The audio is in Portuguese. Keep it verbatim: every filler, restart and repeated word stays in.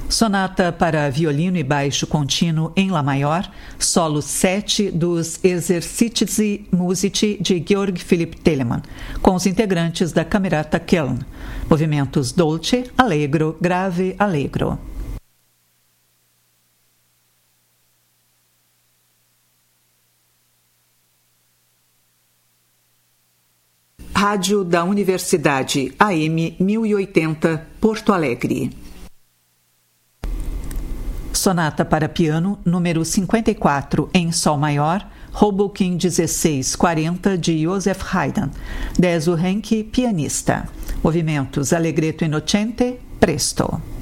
Sonata para violino e baixo contínuo em Lá maior, solo sete dos Esercitizi Musici de Georg Philipp Telemann, com os integrantes da Camerata Köln. Movimentos dolce, allegro, grave, allegro. Rádio da Universidade A M mil e oitenta, Porto Alegre. Sonata para piano, número cinquenta e quatro, em Sol maior, Hoboken dezesseis quarenta, de Joseph Haydn. Deso Henke, pianista. Movimentos allegretto innocente, presto.